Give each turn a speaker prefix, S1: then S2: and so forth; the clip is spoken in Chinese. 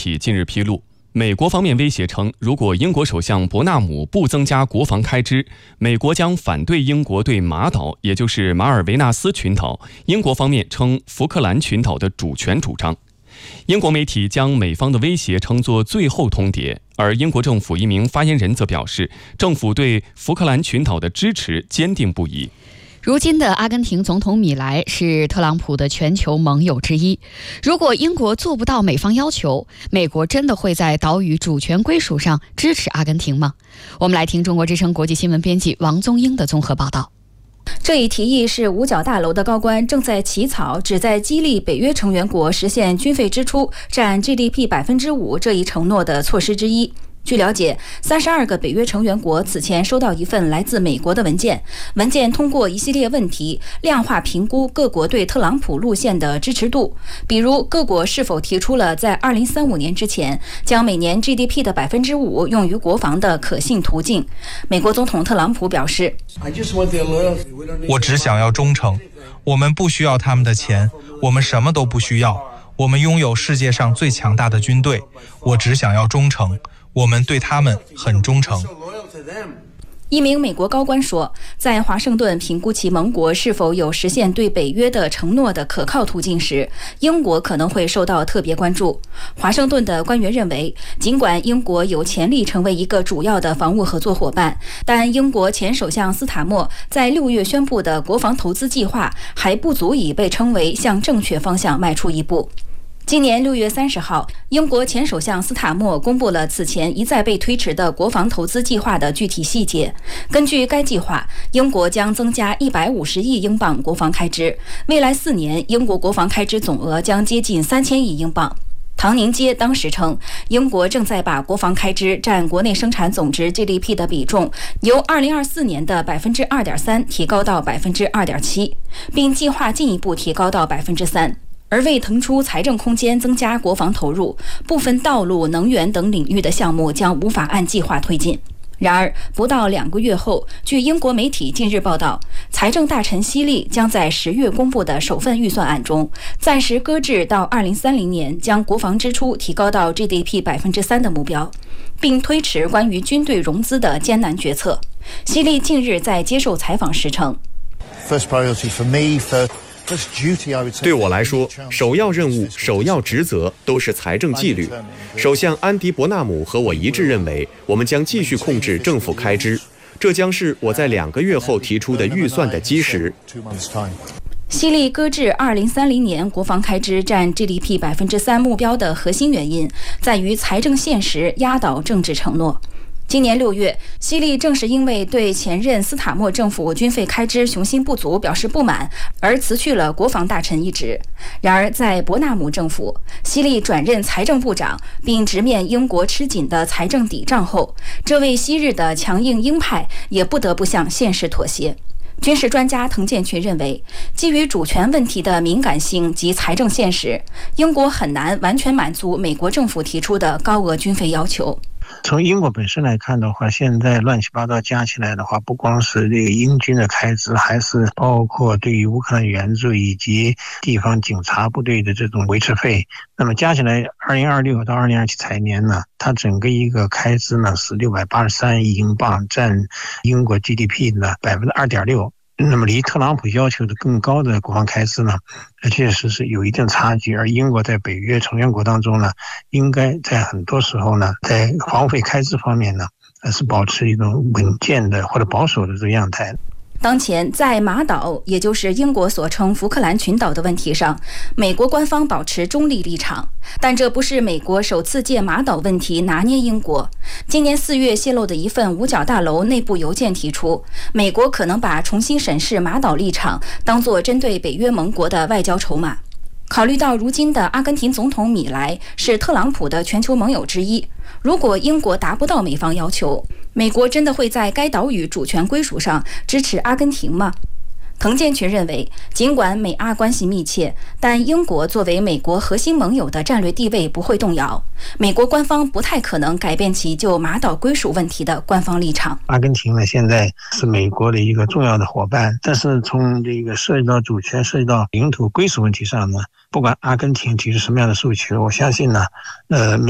S1: 体近日披露，美国方面威胁称，如果英国首相伯纳姆不增加国防开支，美国将反对英国对马岛，也就是马尔维纳斯群岛，英国方面称福克兰群岛的主权主张。英国媒体将美方的威胁称作最后通牒，而英国政府一名发言人则表示，政府对福克兰群岛的支持坚定不移。
S2: 如今的阿根廷总统米莱是特朗普的全球盟友之一。如果英国做不到美方要求，美国真的会在岛屿主权归属上支持阿根廷吗？我们来听中国之声国际新闻编辑王宗英的综合报道。
S3: 这一提议是五角大楼的高官正在起草，旨在激励北约成员国实现军费支出占 GDP 5% 这一承诺的措施之一。据了解，32个北约成员国此前收到一份来自美国的文件，文件通过一系列问题量化评估各国对特朗普路线的支持度，比如各国是否提出了在2035年之前将每年 GDP 的 5% 用于国防的可信途径。美国总统特朗普表示，
S4: 我只想要忠诚，我们不需要他们的钱，我们什么都不需要，我们拥有世界上最强大的军队，我只想要忠诚，我们对他们很忠诚。
S3: 一名美国高官说，在华盛顿评估其盟国是否有实现对北约的承诺的可靠途径时，英国可能会受到特别关注。华盛顿的官员认为，尽管英国有潜力成为一个主要的防务合作伙伴，但英国前首相斯塔默在6月宣布的国防投资计划还不足以被称为向正确方向迈出一步。今年6月30号，英国前首相斯塔默公布了此前一再被推迟的国防投资计划的具体细节。根据该计划，英国将增加150亿英镑国防开支，未来4年，英国国防开支总额将接近3000亿英镑。唐宁街当时称，英国正在把国防开支占国内生产总值 GDP 的比重由2024年的 2.3% 提高到 2.7%， 并计划进一步提高到 3%。而为腾出财政空间增加国防投入，部分道路、能源等领域的项目将无法按计划推进。然而，不到2个月后，据英国媒体近日报道，财政大臣希利将在10月公布的首份预算案中，暂时搁置到2030年将国防支出提高到 GDP 3% 的目标，并推迟关于军队融资的艰难决策。希利近日在接受采访时称，
S5: 对我来说，首要任务、首要职责都是财政纪律。首相安迪·伯纳姆和我一致认为，我们将继续控制政府开支，这将是我在2个月后提出的预算的基石。
S3: 希利搁置2030年国防开支占 GDP 3% 目标的核心原因在于财政现实压倒政治承诺。今年6月，希利正是因为对前任斯塔默政府军费开支雄心不足表示不满，而辞去了国防大臣一职。然而，在伯纳姆政府，希利转任财政部长，并直面英国吃紧的财政抵账后，这位昔日的强硬鹰派也不得不向现实妥协。军事专家滕建群认为，基于主权问题的敏感性及财政现实，英国很难完全满足美国政府提出的高额军费要求。
S6: 从英国本身来看的话，现在乱七八糟加起来的话，不光是这个英军的开支，还是包括对于乌克兰援助以及地方警察部队的这种维持费。那么加起来2026到2027财年呢，它整个一个开支呢是683亿英镑，占英国 GDP 的 2.6%。那么离特朗普要求的更高的国防开支呢，确实是有一定差距。而英国在北约成员国当中呢，应该在很多时候呢，在防费开支方面呢，是保持一种稳健的或者保守的这个样态。
S3: 当前在马岛，也就是英国所称福克兰群岛的问题上，美国官方保持中立立场，但这不是美国首次借马岛问题拿捏英国。今年4月泄露的一份五角大楼内部邮件提出，美国可能把重新审视马岛立场当作针对北约盟国的外交筹码。考虑到如今的阿根廷总统米莱是特朗普的全球盟友之一，如果英国达不到美方要求，美国真的会在该岛屿主权归属上支持阿根廷吗？滕建群认为，尽管美阿关系密切，但英国作为美国核心盟友的战略地位不会动摇。美国官方不太可能改变其就马岛归属问题的官方立场。
S6: 阿根廷呢，现在是美国的一个重要的伙伴，但是从这个涉及到主权、涉及到领土归属问题上呢，不管阿根廷提出什么样的诉求，我相信呢，